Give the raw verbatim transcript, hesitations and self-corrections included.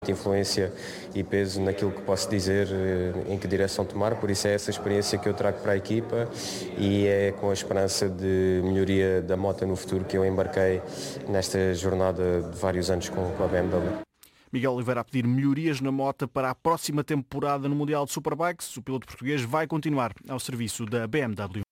influência e peso naquilo que posso dizer, em que direção tomar, por isso é essa experiência que eu trago para a equipa e é com a esperança de melhoria da moto no futuro que eu embarquei nesta jornada de vários anos com a B M W. Miguel Oliveira a pedir melhorias na moto para a próxima temporada no Mundial de Superbikes. O piloto português vai continuar ao serviço da B M W.